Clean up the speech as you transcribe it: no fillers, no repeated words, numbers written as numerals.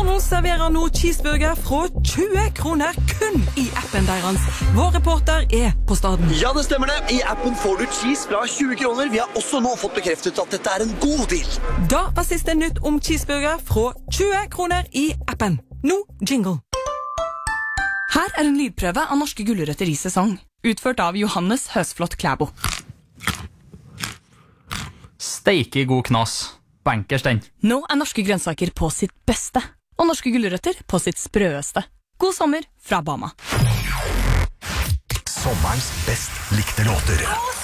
McDonald's serverer nå cheeseburger fra 20 kroner kun i appen deres. Vår reporter på staden. Ja, det stemmer det. I appen får du cheese fra 20 kroner. Vi har også nå fått bekreftet at dette en god deal. Da var siste nytt om cheeseburger fra 20 kroner i appen. Nå jingle. Her en lydprøve av norske gulrøtter i sesong, utført av Johannes Høsflot Klæbo. Steike god knas. Bankers den. Nå norske grønnsaker på sitt beste, og norske gulrøtter på sitt sprøeste. God sommer fra Bama. Sommerens best likte låter.